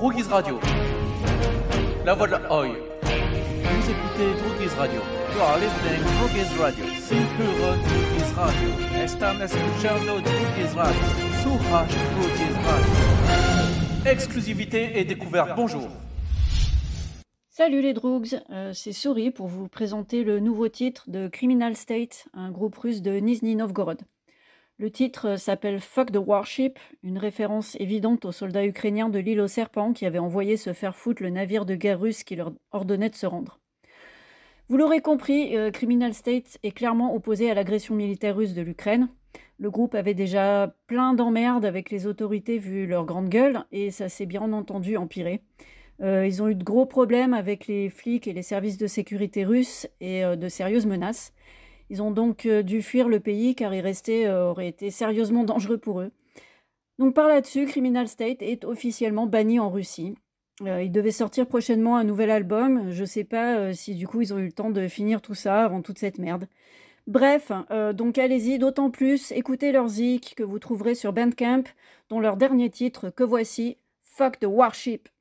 Droguise Radio. La voix de la Oi. Vous écoutez Droguise Radio. You are listening to Droguise Radio. Sin puro Droguise Radio. Están escuchando Droguise Radio. Su hash Droguise Radio. Exclusivité et découverte. Bonjour. Salut les Droogs, c'est Souris pour vous présenter le nouveau titre de Criminal State, un groupe russe de Nizhny Novgorod. Le titre s'appelle Fuck the Warship, une référence évidente aux soldats ukrainiens de l'île aux serpents qui avaient envoyé se faire foutre le navire de guerre russe qui leur ordonnait de se rendre. Vous l'aurez compris, Criminal State est clairement opposé à l'agression militaire russe de l'Ukraine. Le groupe avait déjà plein d'emmerdes avec les autorités vu leur grande gueule et ça s'est bien entendu empiré. Ils ont eu de gros problèmes avec les flics et les services de sécurité russes et de sérieuses menaces. Ils ont donc dû fuir le pays car y rester aurait été sérieusement dangereux pour eux. Donc par là-dessus, Criminal State est officiellement banni en Russie. Il devait sortir prochainement un nouvel album. Je sais pas si du coup ils ont eu le temps de finir tout ça avant toute cette merde. Bref, donc allez-y, d'autant plus, écoutez leurs zik que vous trouverez sur Bandcamp, dont leur dernier titre que voici, Fuck the Warship.